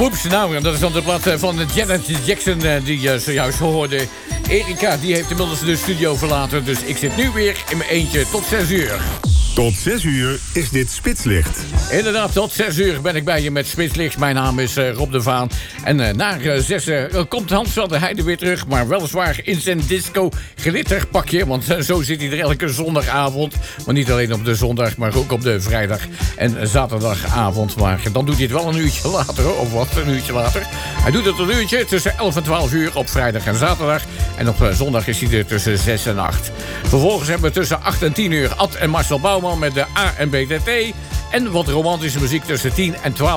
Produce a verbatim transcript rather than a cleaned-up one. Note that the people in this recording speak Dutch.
Oeps, nou, dat is dan de plaat eh, van Janet Jackson eh, die je zojuist hoorde. Erika, die heeft inmiddels de studio verlaten, dus ik zit nu weer in mijn eentje tot zes uur. Tot zes uur is dit Spitslicht. Inderdaad, tot zes uur ben ik bij je met Spitslicht. Mijn naam is uh, Rob de Vaan. En uh, na uh, zes uh, komt Hans van der Heijden weer terug. Maar weliswaar in zijn disco glitterpakje. Want uh, zo zit hij er elke zondagavond. Maar niet alleen op de zondag, maar ook op de vrijdag en zaterdagavond. Maar dan doet hij het wel een uurtje later, hoor. Of wat, een uurtje later. Hij doet het een uurtje tussen elf en twaalf uur op vrijdag en zaterdag. En op uh, zondag is hij er tussen zes en acht. Vervolgens hebben we tussen acht en tien uur Ad en Marcel Bouwman met de A en B T T. En wat romantische muziek tussen tien en twaalf.